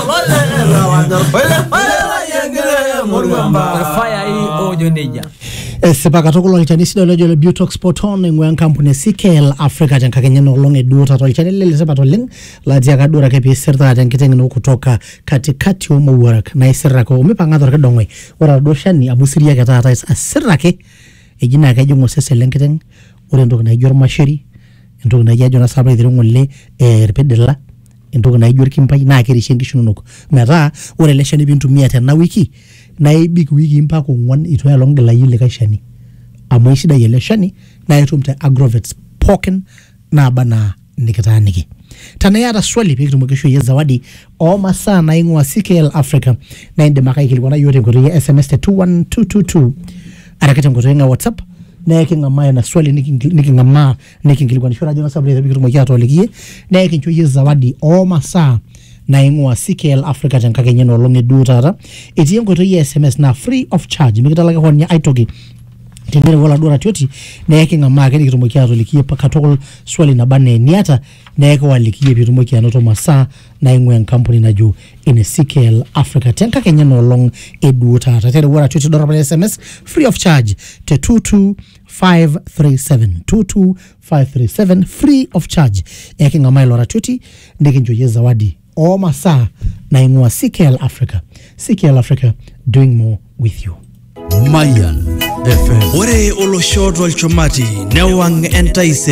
Fire hii ojo neja. Sepaka tokolo lichani sida lojo le Butox Sporton ngwe kampuni CKL Africa jankakenya no longe duota to lichani lele sepato ling la diaga dura ke pisirta jankiteng no kutoka katikati omo warak na isirra ko umepanga dora kedongwe ora doshani abusiria ke tata asirra ke ejina ke jongo sese lenkiteng ore ndok na jor masheri ndok na jona sabra dirongole repedela ndok na jor kimpai na ke rishengi shununoko meta ore leshani bintu 100 na wiki na ibik wiki mpako ngwan itu ya long la yile kashani amoishida yele shani na yetumte agrovets poken na bana nikataniki tanayara swali pekito mkesho ya zawadi o masaa na ingwa CKL Africa na inde makai kilikuwa yote kutoka SMS 21222 arakata mkotoenga WhatsApp na yake ngama na swali nikingama nikingilikuwa nishora jona sabri pekito mkia tolikie na yake nchoye zawadi o masaa na ingwa CKL Africa jankake nyeno longe duutata eti yengo to SMS na free of charge mikita laka honya aitoki tendere wala dora tioti na yake ngama keni kitumokia tolikie pakatokol swali na bane niata na yake walikie kitumokia noto masaa na ingwa kampuni na juu in CKL Africa jankake nyeno long eduutata tendere wala tioti dora pa SMS free of charge te 22537 free of charge yake ngama ilora tioti ndeke njoye zawadi o masaa na ingwa CKL Africa. CKL Africa, doing more with you. Mayan FM. Ore olosho tolchumati newang entaise